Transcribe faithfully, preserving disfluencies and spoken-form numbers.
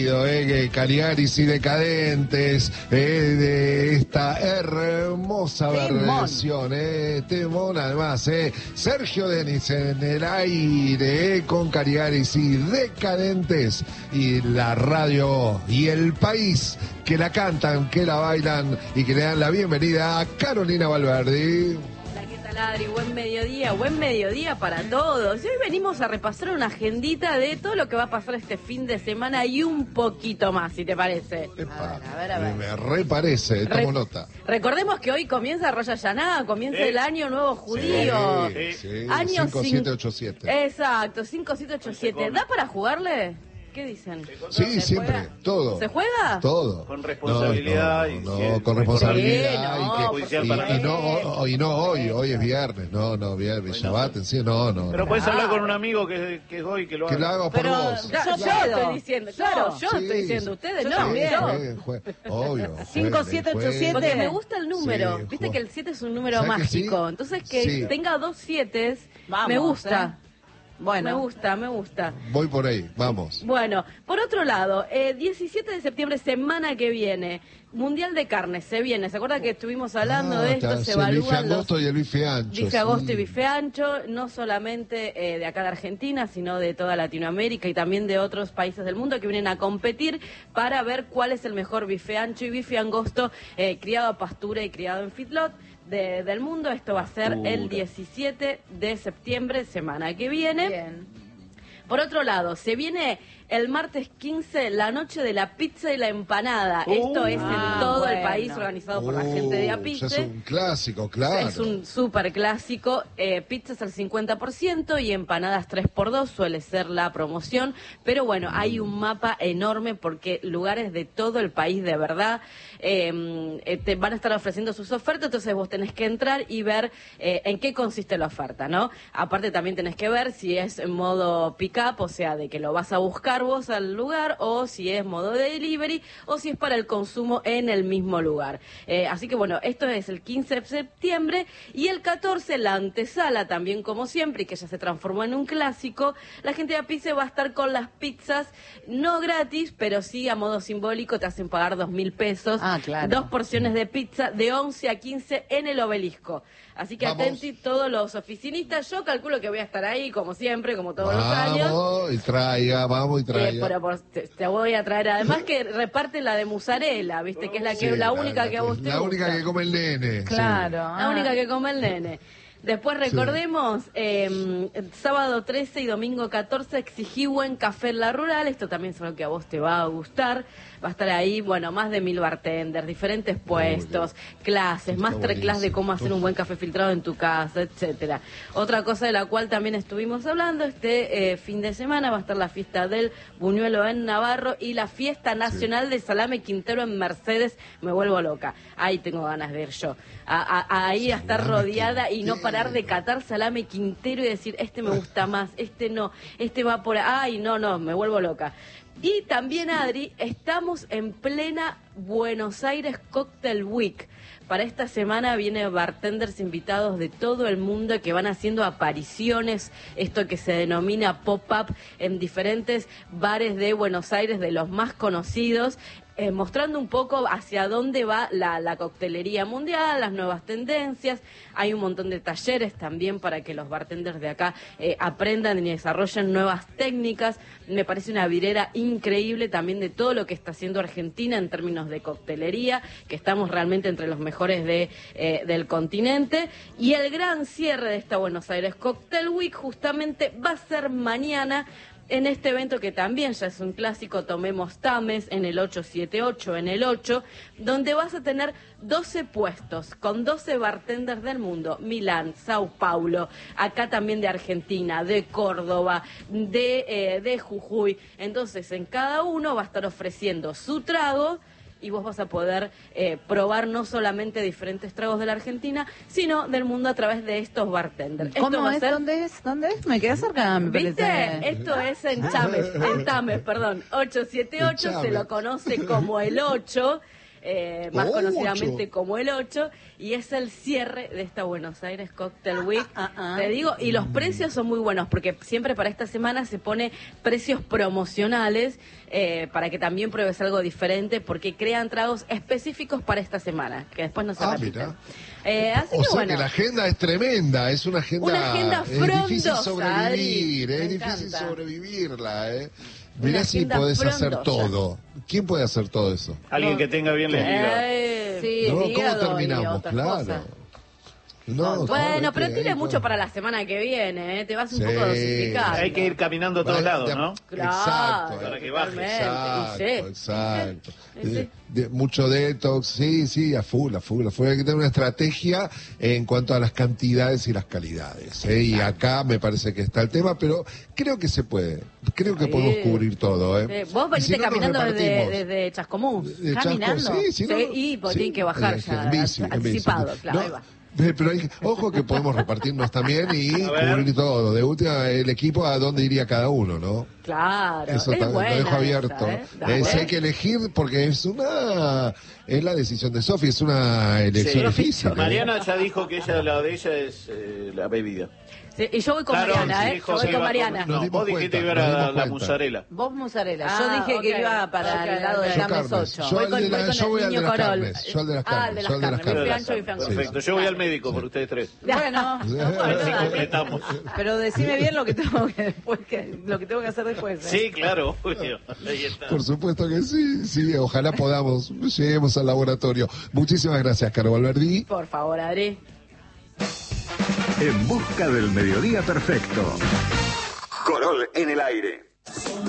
sonido, eh, Caligaris y Decadentes, eh, de esta hermosa Temón. versión, eh, temón además, eh, Sergio Denis en el aire, eh, con Caligaris y Decadentes, y la radio y el país que la cantan, que la bailan y que le dan la bienvenida a Carolina Valverde. Adri, buen mediodía, buen mediodía para todos. Y hoy venimos a repasar una agendita de todo lo que va a pasar este fin de semana y un poquito más, si te parece. Epa, a ver, a ver, a ver. Me reparece, tomo Re nota. Recordemos que hoy comienza Rosh Hashanah, comienza ¿Eh? el año nuevo judío. Sí, sí, Año cinco siete ocho siete. Exacto, cinco siete ocho siete. ¿Da para jugarle? ¿Qué dicen? Sí, ¿Se siempre, juega? todo. ¿Se juega? Todo. Con responsabilidad. No, y no, si no, es con muy responsabilidad. Sí, y, no, que- judicial y- para y no, mí. o- y no hoy, hoy es viernes. No, no, viernes, Shabbat en sí, no, no. Pero no. puedes hablar Claro. con un amigo que, que es hoy que lo Que haga. lo hago por Pero vos. ya- Yo yo, puedo. estoy diciendo, claro, yo Sí, estoy diciendo, ustedes yo no, también. yo. Jueguen, jueguen, obvio. cinco siete ocho siete. Porque me gusta el número. Sí, Viste jo- que el siete es un número ¿Sabes que mágico. sí? Entonces que Sí. tenga dos sietes, Vamos, me gusta. ¿eh? Bueno. Me gusta, me gusta. Voy por ahí, vamos. Bueno, por otro lado, eh, diecisiete de septiembre, semana que viene, Mundial de Carnes, se viene. ¿Se acuerda que estuvimos hablando Ah, de esto? está, Se sí, el bife evalúan los... angosto y el bife ancho. Bife agosto sí. y bife ancho, no solamente eh, de acá de Argentina, sino de toda Latinoamérica y también de otros países del mundo que vienen a competir para ver cuál es el mejor bife ancho y bife angosto eh, criado a pastura y criado en feedlot de- del mundo. Esto va a ser el diecisiete de septiembre, semana que viene. Bien. Por otro lado, se viene el martes quince, la noche de la pizza y la empanada. Uh, Esto es ah, en todo el bueno. país, organizado por la Uh, gente de ya Apice. es un clásico, claro. Es un súper clásico. Eh, pizzas al cincuenta por ciento y empanadas tres por dos suele ser la promoción. Pero bueno, hay un mapa enorme porque lugares de todo el país, de verdad, eh, eh, te van a estar ofreciendo sus ofertas. Entonces vos tenés que entrar y ver eh, en qué consiste la oferta, ¿no? Aparte también tenés que ver si es en modo pick-up, o sea, de que lo vas a buscar vos al lugar, o si es modo de delivery, o si es para el consumo en el mismo lugar. Eh, así que bueno, esto es el quince de septiembre y el catorce, la antesala también como siempre, y que ya se transformó en un clásico. La gente de Apice va a estar con las pizzas, no gratis, pero sí a modo simbólico, te hacen pagar dos mil pesos. Ah, claro. Dos porciones de pizza de once a quince en el Obelisco. Así que Vamos. atenti todos los oficinistas. Yo calculo que voy a estar ahí, como siempre, como todos los años. Vamos y traiga, vamos y Eh, traiga. pero por- te, te voy a traer, además que reparte la de mozzarella, viste, que es la que Sí, la única que a vos te La gusta. única que come el nene. sí. Claro. La ah. única que come el nene. Después recordemos, eh, el sábado trece y domingo catorce, Exigihuen Café en la Rural. Esto también es algo que a vos te va a gustar. Va a estar ahí, bueno, más de mil bartenders, diferentes puestos, clases, Está masterclass de buenísimo. cómo hacer un buen café filtrado en tu casa, etcétera. Otra cosa de la cual también estuvimos hablando, este eh, fin de semana va a estar la fiesta del Buñuelo en Navarro y la fiesta nacional de Salame Quintero en Mercedes. Me vuelvo loca. Ahí tengo ganas de ir yo. A- a- ahí a estar Salame rodeada y no parar de catar Salame Quintero y decir, este me gusta más, este no, este va por ahí. Ay, no, no, me vuelvo loca. Y también, Adri, estamos en plena Buenos Aires Cocktail Week. Para esta semana vienen bartenders invitados de todo el mundo que van haciendo apariciones, esto que se denomina pop-up, en diferentes bares de Buenos Aires, de los más conocidos, eh, mostrando un poco hacia dónde va la, la coctelería mundial, las nuevas tendencias. Hay un montón de talleres también para que los bartenders de acá eh, aprendan y desarrollen nuevas técnicas. Me parece una virera increíble también de todo lo que está haciendo Argentina en términos de coctelería, que estamos realmente entre los mejores de, eh, del continente. Y el gran cierre de esta Buenos Aires Cocktail Week justamente va a ser mañana, en este evento que también ya es un clásico, Tomemos Tames, en el ochocientos setenta y ocho, en el ocho, donde vas a tener doce puestos con doce bartenders del mundo, Milán, Sao Paulo, acá también de Argentina, de Córdoba, de, eh, de Jujuy. Entonces, en cada uno va a estar ofreciendo su trago y vos vas a poder eh, probar no solamente diferentes tragos de la Argentina, sino del mundo a través de estos bartenders. Esto ¿Cómo va a es? ser- ¿Dónde es? ¿Dónde es? Me quedé cerca, me ¿Viste? parece. Esto es en Tames, en Tames, perdón, ochocientos setenta y ocho, se lo conoce como el ocho. eh, más Ocho. conocidamente como el ocho, y es el cierre de esta Buenos Aires Cocktail Week. Ah, ah. Te digo, y los precios son muy buenos, porque siempre para esta semana se pone precios promocionales, eh, para que también pruebes algo diferente, porque crean tragos específicos para esta semana, que después no se Ah, repiten. mira. Eh, así O que sea bueno. que la agenda es tremenda, es una agenda, Una agenda es difícil frondosa, sobrevivir, Adri, es me difícil encanta. sobrevivirla, ¿eh? Una Mirá si agenda podés hacer frondosa. todo. ¿Quién puede hacer todo eso? Alguien que tenga bien la liga. Eh, Sí, No, ¿cómo hígado y terminamos? otras Claro. cosas. No, Bueno, no, pero es que tiene ahí mucho todo. para la semana que viene, ¿eh? Te vas un Sí. poco dosificando. Hay que ir caminando a todos Vale, lados, de- ¿no? Claro, Exacto, para que baje. totalmente. Exacto, Y sí. exacto. Sí, sí. De- de- mucho detox, sí, sí, a full, a full, a full. Hay que tener una estrategia en cuanto a las cantidades y las calidades, ¿eh? Y acá me parece que está el tema, pero creo que se puede. Creo que Sí. podemos cubrir todo, ¿eh? Sí, vos Y veniste si no, nos caminando desde, repartimos. desde Chascomús. De Chasco, caminando. sí, si no, Sí, y pues tienen que bajar eh, ya, en bici, en bici. anticipado, claro, No, ahí va. eh, pero hay- ojo que podemos repartirnos también y A ver. cubrir todo. De última, el equipo a dónde iría cada uno, ¿no? Claro, Eso es ta- lo buena dejo esa, abierto. ¿eh? Eh, Dale. si hay que elegir, porque es una es la decisión de Sofi, es una elección Sí. difícil. ¿eh? Mariana ya dijo que ella, la de ella es eh, la bebida. Sí, y yo voy con Claro, Mariana, sí, ¿eh? dijo Yo voy que con iba Mariana. Nos No, dimos vos dijiste cuenta, que iba nos la, dimos la cuenta. mozzarella. Vos mozzarella, Ah, yo dije ok. que iba para Ok, el lado de ok. Yo James carnes. ocho. Yo Voy al con- de la- voy con yo el voy al de niño las Corol. carnes, yo al de las Ah, el carnes, de yo las al de las carnes. Yo de Fui la ancho y carne. fiambre. Perfecto, yo voy al médico por ustedes tres. Bueno, A ver si dale. completamos. Pero decime bien lo que tengo que, después que, lo que, tengo que hacer después. ¿eh? Sí, claro, obvio. Ahí está. Por supuesto que sí, sí, ojalá podamos, lleguemos al laboratorio. Muchísimas gracias, Caro Valverdi. Por favor, Adri. En busca del mediodía perfecto. Corol en el aire.